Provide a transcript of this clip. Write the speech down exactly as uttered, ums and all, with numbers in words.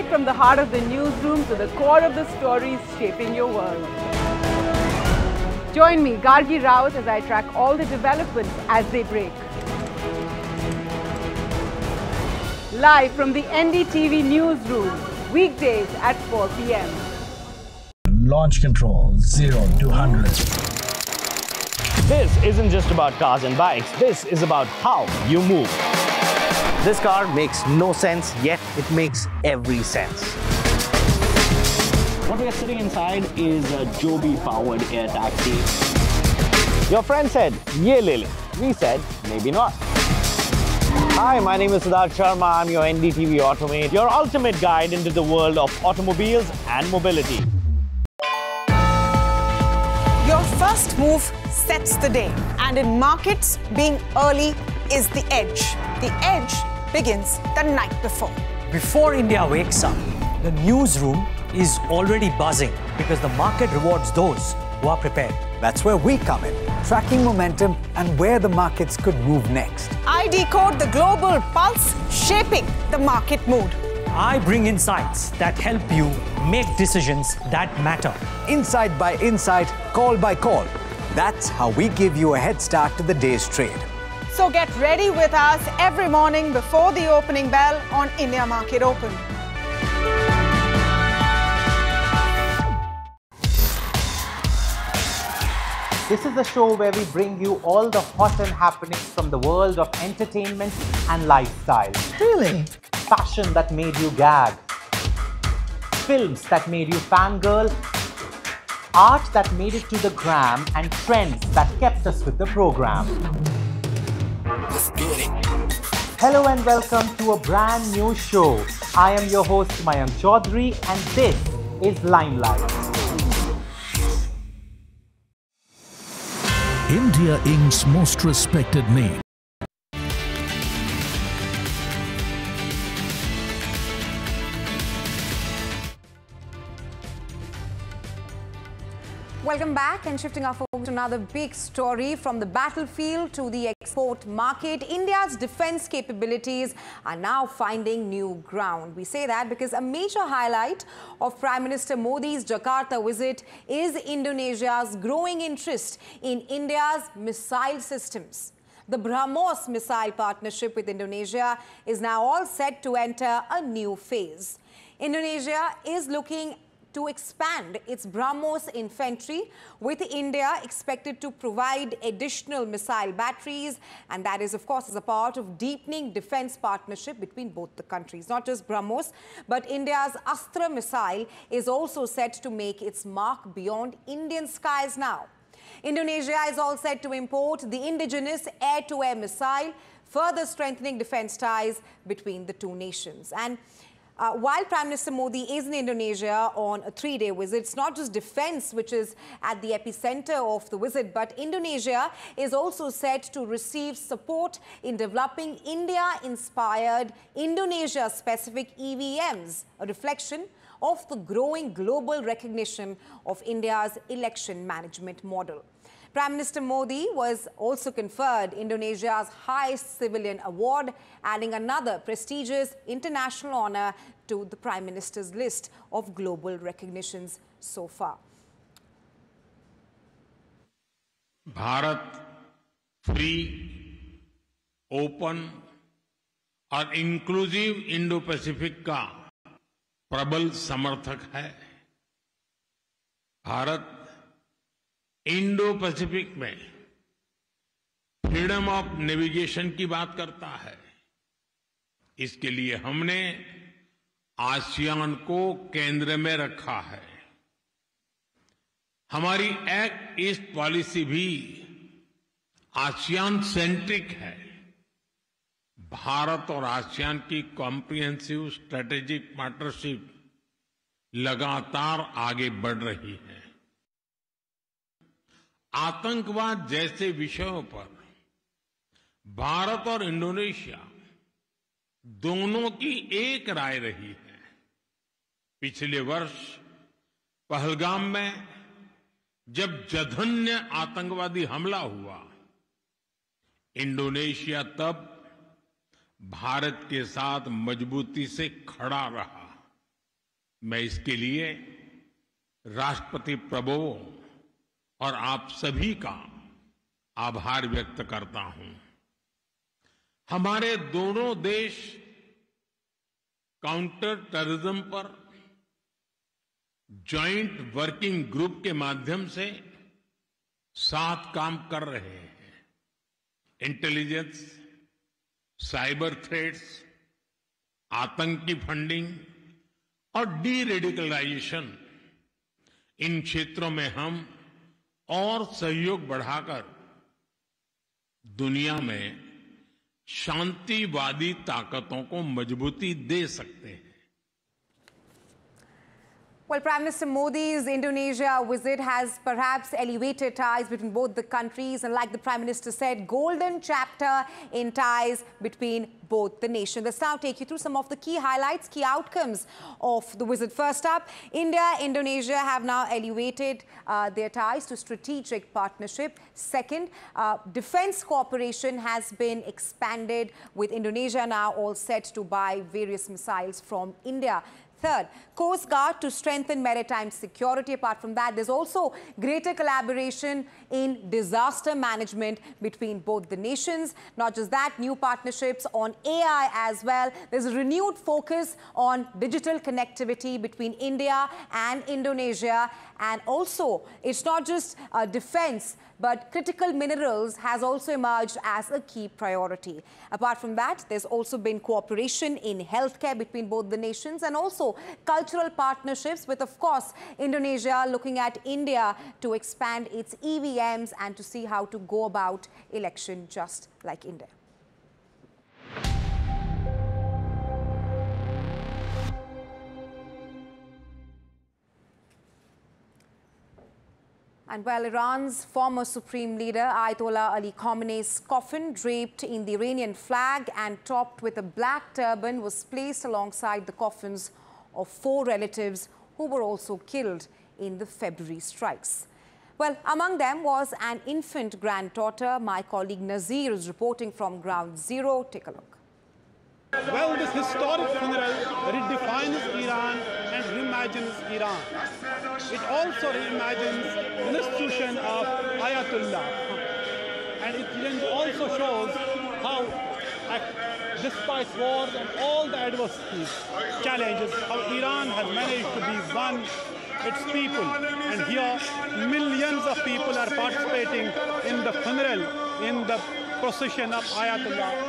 from the heart of the newsroom to the core of the stories shaping your world. Join me, Gargi Raut, as I track all the developments as they break. Live from the N D T V newsroom, weekdays at four p m Launch control, zero to one hundred. This isn't just about cars and bikes. This is about how you move. This car makes no sense, yet it makes every sense. What we are sitting inside is a Joby-powered air taxi. Your friend said, "Ye le le." We said, maybe not. Hi, my name is Siddharth Sharma. I'm your N D T V Automate, your ultimate guide into the world of automobiles and mobility. Your first move sets the day, and in markets, being early is the edge. The edge begins the night before. Before India wakes up, the newsroom is already buzzing because the market rewards those who are prepared. That's where we come in, tracking momentum and where the markets could move next. I decode the global pulse, shaping the market mood. I bring insights that help you make decisions that matter. Insight by insight, call by call. That's how we give you a head start to the day's trade. So get ready with us every morning before the opening bell on India Market Open. This is the show where we bring you all the hot and happenings from the world of entertainment and lifestyle. Really? Fashion that made you gag. Films that made you fangirl. Art that made it to the gram, and trends that kept us with the program. Hello and welcome to a brand new show. I am your host Mayank Chaudhary and this is Limelight. India Incorporated's most respected name. Welcome back, and shifting our focus to another big story from the battlefield to the export market. India's defense capabilities are now finding new ground. We say that because a major highlight of Prime Minister Modi's Jakarta visit is Indonesia's growing interest in India's missile systems. The BrahMos missile partnership with Indonesia is now all set to enter a new phase. Indonesia is looking to expand its BrahMos infantry, with India expected to provide additional missile batteries, and that is, of course, as a part of deepening defense partnership between both the countries. Not just BrahMos, but India's Astra missile is also set to make its mark beyond Indian skies now. Indonesia is all set to import the indigenous air-to-air missile, further strengthening defense ties between the two nations. And Uh, while Prime Minister Modi is in Indonesia on a three-day visit, it's not just defense which is at the epicenter of the visit, but Indonesia is also set to receive support in developing India-inspired, Indonesia-specific E V Ms, a reflection of the growing global recognition of India's election management model. Prime Minister Modi was also conferred Indonesia's highest civilian award, adding another prestigious international honor to the Prime Minister's list of global recognitions so far. Bharat free, open और inclusive Indo Pacific का प्रबल समर्थक है। Bharat Indo Pacific में freedom of navigation की बात करता है। इसके लिए हमने आसियान को केंद्र में रखा है। हमारी एक्ट ईस्ट पॉलिसी भी आसियान सेंट्रिक है। भारत और आसियान की कॉम्प्रिहेंसिव स्ट्रेटेजिक पार्टनरशिप लगातार आगे बढ़ रही है। आतंकवाद जैसे विषयों पर भारत और इंडोनेशिया दोनों की एक राय रही है। पिछले वर्ष पहलगाम में जब जघन्य आतंकवादी हमला हुआ, इंडोनेशिया तब भारत के साथ मजबूती से खड़ा रहा। मैं इसके लिए राष्ट्रपति प्रभु और आप सभी का आभार व्यक्त करता हूं। हमारे दोनों देश काउंटर टेररिज्म पर जॉइंट वर्किंग ग्रुप के माध्यम से साथ काम कर रहे हैं। इंटेलिजेंस, साइबर थ्रेट्स, आतंकी फंडिंग और डी रेडिकलाइजेशन, इन क्षेत्रों में हम और सहयोग बढ़ाकर दुनिया में शांतिवादी ताकतों को मजबूती दे सकते हैं। Well, Prime Minister Modi's Indonesia visit has perhaps elevated ties between both the countries, and like the Prime Minister said, golden chapter in ties between both the nations. Let's now take you through some of the key highlights, key outcomes of the visit. First up, India and Indonesia have now elevated uh, their ties to strategic partnership. Second, uh, defense cooperation has been expanded, with Indonesia now all set to buy various missiles from India. Third, Coast Guard to strengthen maritime security. Apart from that, there's also greater collaboration in disaster management between both the nations. Not just that, new partnerships on A I as well. There's a renewed focus on digital connectivity between India and Indonesia. And also, it's not just uh, defense, but critical minerals has also emerged as a key priority. Apart from that, there's also been cooperation in healthcare between both the nations, and also cultural partnerships with, of course, Indonesia looking at India to expand its E V Ms and to see how to go about election just like India. And while Iran's former supreme leader Ayatollah Ali Khamenei's coffin, draped in the Iranian flag and topped with a black turban, was placed alongside the coffins of four relatives who were also killed in the February strikes. Well, among them was an infant granddaughter. My colleague Nazir is reporting from Ground Zero. Take a look. Well, this historic funeral redefines Iran and reimagines Iran. It also reimagines the institution of Ayatollah. And it also shows how, despite wars and all the adversities, challenges, how Iran has managed to be one, its people. And here, millions of people are participating in the funeral, in the procession of Ayatollah.